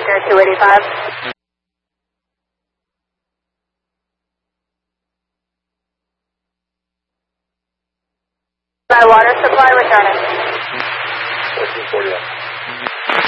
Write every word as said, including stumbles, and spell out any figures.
Anchor two eighty-five. By water supply returning. fourteen forty-one.